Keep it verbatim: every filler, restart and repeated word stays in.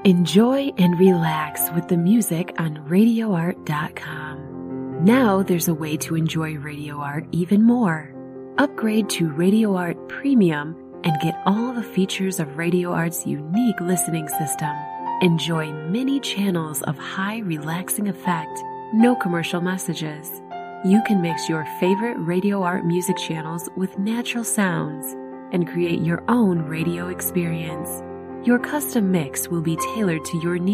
Enjoy and relax with the music on radio art dot com. Now there's a way to enjoy Radio Art even more. Upgrade to Radio Art Premium and get all the features of Radio Art's unique listening system. Enjoy many channels of high relaxing effect, no commercial messages. You can mix your favorite Radio Art music channels with natural sounds and create your own radio experience. Your custom mix will be tailored to your needs.